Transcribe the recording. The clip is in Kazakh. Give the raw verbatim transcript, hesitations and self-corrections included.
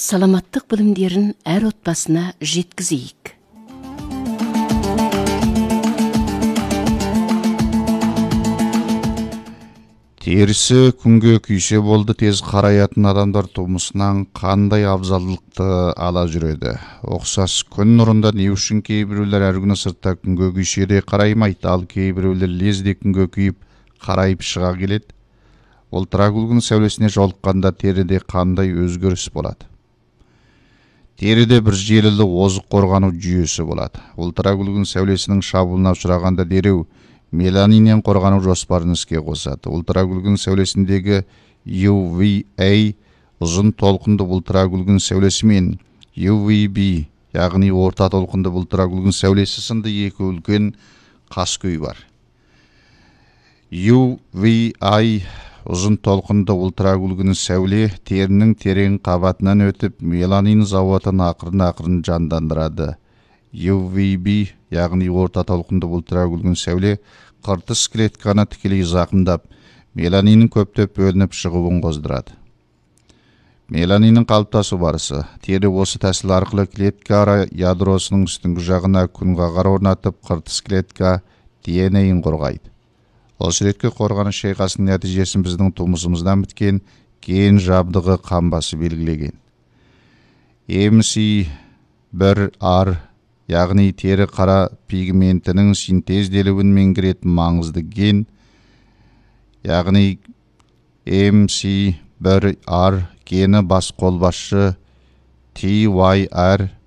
саламаттық білімдерін әр отбасына жеткізейік. Терісі күнге күйсе болды тез қараятын адамдар тумысынан қандай абзалдықты ала жүреді. Оқсас күн нұрында не үшін кейбіреулер әр күні сыртта күнге күйшеде қараймайды, ал кейбіреулер лезде күнге күйіп қарайып шыға келеді. Ултракүлгін сәулесіне жолыққанда теріде қандай өзгеріс болады? Теріде бір желілі озық қорғану жүйесі болады. Ултракүлгін сәулесінің шабуылына ұшырағанда дереу меланиннен қорғану жоспарын іске қосады. Ултракүлгін сәулесіндегі ю ви эй ұзын толқынды ултракүлгін сәулесі мен ю ви би, яғни орта толқынды ултракүлгін сәулесі сынды екі үлкен қаскөй бар. ю ви эй ұзын толқынды ултракүлгін сәуле терінің терең қабатынан өтіп меланин зауытын ақырын-ақырын жандандырады. ю ви би, яғни орта толқынды ултракүлгін сәуле қыртыс клетканы тікелей зақымдап, меланиннің көптеп бөлініп шығуын қоздырады. Меланиннің қалыптасу барысы. Тері осы тәсіл арқылы клетка ядросының үстіңгі жағына күнғағар орнатып, қыртыс клетка ди эн эй-ін қорғайды. Осы ретке қорғаныш шайқасының нәтижесін біздің тумысымыздан біткен ген жабдығы қамбасы белгілеген. эм си бір ар, яғни тері қара пигментінің синтезделуін меңгеретін маңызды ген, яғни эм си бір ар гені бас қолбасшы ти уай ар